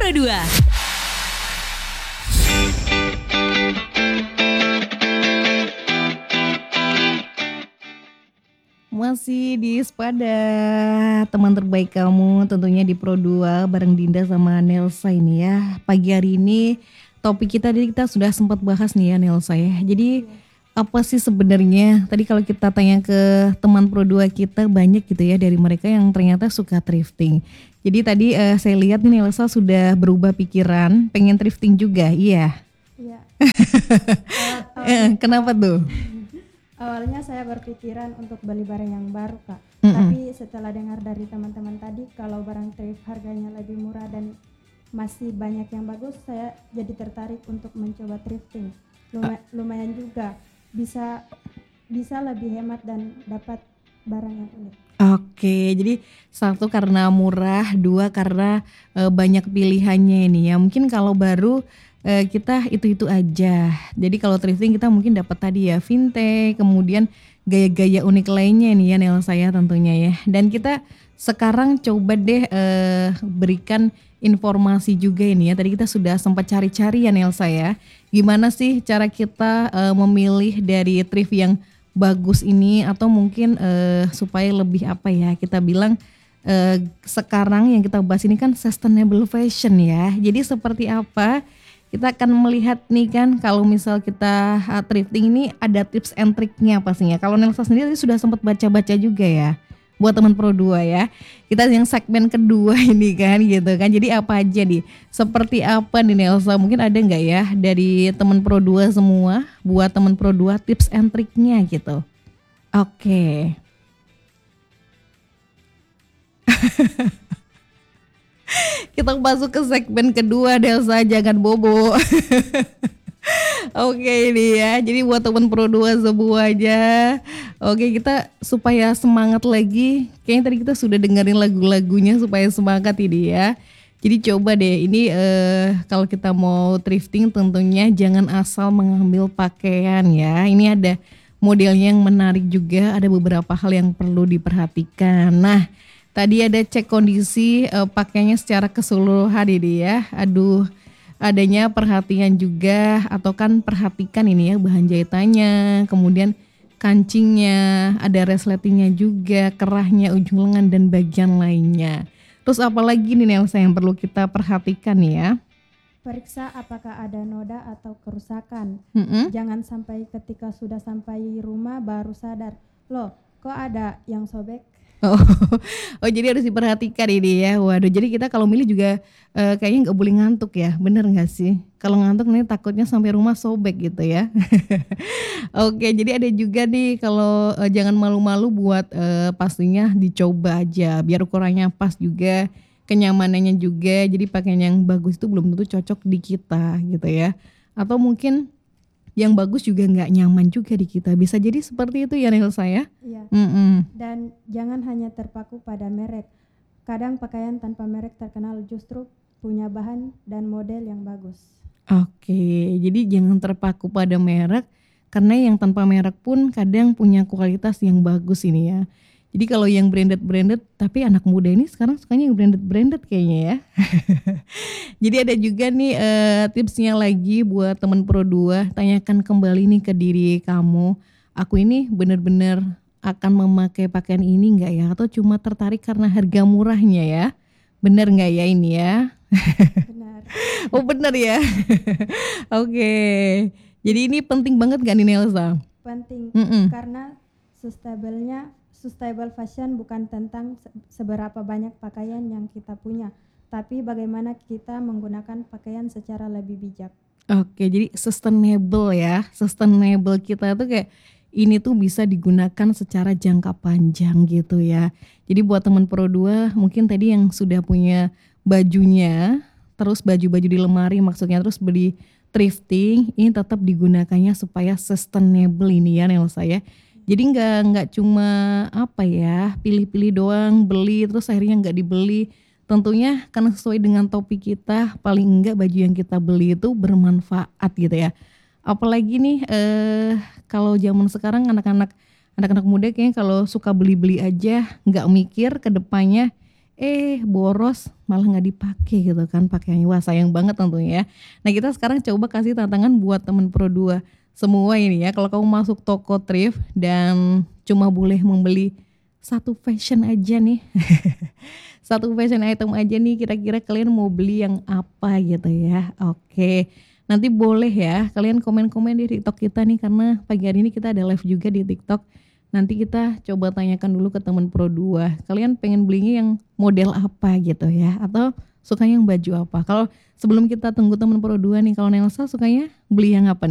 Pro2. Masih di Sepada, teman terbaik kamu tentunya di Pro2 bareng Dinda sama Nelsa ini ya. Pagi hari ini topik kita sudah sempat bahas nih ya Nelsa ya. Jadi apa sih sebenarnya tadi kalau kita tanya ke teman Pro2 kita banyak gitu ya dari mereka yang ternyata suka thrifting. Jadi tadi saya lihat nih Nelsa sudah berubah pikiran, pengen thrifting juga, iya. Iya. Kenapa tuh? Awalnya saya berpikiran untuk beli barang yang baru, Kak. Tapi setelah dengar dari teman-teman tadi kalau barang thrift harganya lebih murah dan masih banyak yang bagus, saya jadi tertarik untuk mencoba thrifting. Lumayan juga, bisa lebih hemat dan dapat barang yang unik. Oke, jadi satu karena murah, dua karena banyak pilihannya ini ya. Mungkin kalau baru kita itu aja. Jadi kalau thrifting kita mungkin dapat tadi ya vintage, kemudian gaya-gaya unik lainnya nih ya Nelsa ya tentunya ya. Dan kita sekarang coba deh berikan informasi juga ini ya. Tadi kita sudah sempat cari-cari ya Nelsa ya. Gimana sih cara kita memilih dari thrift yang bagus ini atau mungkin supaya lebih apa ya kita bilang sekarang yang kita bahas ini kan sustainable fashion ya. Jadi seperti apa? Kita akan melihat nih kan kalau misal kita thrifting ini ada tips and triknya pastinya. Kalau Nelsa sendiri sudah sempat baca-baca juga ya buat teman Pro2 ya. Kita yang segmen kedua ini kan gitu kan. Jadi apa aja nih? Seperti apa nih Nelsa? Mungkin ada nggak ya dari teman Pro2 semua buat teman Pro2 tips and triknya gitu. Oke. Kita masuk ke segmen kedua Nelsa, jangan bobo. Oke ini ya, jadi buat teman Pro2 semuanya. Oke kita supaya semangat lagi, kayaknya tadi kita sudah dengerin lagu-lagunya supaya semangat ini ya. Jadi coba deh ini kalau kita mau thrifting tentunya jangan asal mengambil pakaian ya. Ini ada modelnya yang menarik juga, ada beberapa hal yang perlu diperhatikan. Nah tadi ada cek kondisi pakaiannya secara keseluruhan ini ya. Aduh, adanya perhatian juga atau kan perhatikan ini ya bahan jahitannya, kemudian kancingnya, ada resletingnya juga, kerahnya, ujung lengan dan bagian lainnya. Terus apalagi nih Nelsa yang perlu kita perhatikan nih ya? Periksa apakah ada noda atau kerusakan. Jangan sampai ketika sudah sampai rumah baru sadar, loh kok ada yang sobek. Oh jadi harus diperhatikan ini ya. Waduh jadi kita kalau milih juga kayaknya nggak boleh ngantuk ya, bener nggak sih? Kalau ngantuk nih takutnya sampai rumah sobek gitu ya. Oke jadi ada juga nih kalau jangan malu-malu buat pastinya dicoba aja biar ukurannya pas juga, kenyamanannya juga. Jadi pakaian yang bagus itu belum tentu cocok di kita gitu ya. Atau mungkin yang bagus juga nggak nyaman juga di kita. Bisa jadi seperti itu ya Nelsa ya. Iya. Dan jangan hanya terpaku pada merek. Kadang pakaian tanpa merek terkenal justru punya bahan dan model yang bagus. Oke, jadi jangan terpaku pada merek karena yang tanpa merek pun kadang punya kualitas yang bagus ini ya. Jadi kalau yang branded tapi anak muda ini sekarang sukanya yang branded kayaknya ya. Jadi ada juga nih tipsnya lagi buat teman Pro2, tanyakan kembali nih ke diri kamu, aku ini benar-benar akan memakai pakaian ini enggak ya atau cuma tertarik karena harga murahnya ya. Benar enggak ya ini ya? Benar. Oh benar ya. Oke. Jadi ini penting banget gak nih Nelsa? Penting karena sustainable fashion bukan tentang seberapa banyak pakaian yang kita punya, tapi bagaimana kita menggunakan pakaian secara lebih bijak. Oke, jadi sustainable ya. Sustainable kita tuh kayak ini tuh bisa digunakan secara jangka panjang gitu ya. Jadi buat teman Pro2 mungkin tadi yang sudah punya bajunya, terus baju-baju di lemari maksudnya terus beli thrifting, ini tetap digunakannya supaya sustainable ini ya Nelsa ya. Jadi nggak cuma apa ya pilih-pilih doang beli terus akhirnya nggak dibeli. Tentunya karena sesuai dengan topik kita paling enggak baju yang kita beli itu bermanfaat gitu ya. Apalagi nih kalau zaman sekarang anak-anak muda kayaknya kalau suka beli-beli aja nggak mikir ke depannya boros malah nggak dipakai gitu kan pakaiannya. Wah sayang banget tentunya ya. Nah kita sekarang coba kasih tantangan buat temen Pro 2 semua ini ya. Kalau kamu masuk toko thrift dan cuma boleh membeli satu fashion aja nih. Satu fashion item aja nih, kira-kira kalian mau beli yang apa gitu ya. Oke. Nanti boleh ya kalian komen-komen di TikTok kita nih, karena pagi hari ini kita ada live juga di TikTok. Nanti kita coba tanyakan dulu ke teman Pro 2. Kalian pengen belinya yang model apa gitu ya, atau sukanya yang baju apa? Kalau sebelum kita tunggu teman Pro 2 nih, kalau Nelsa sukanya beli yang apa nih?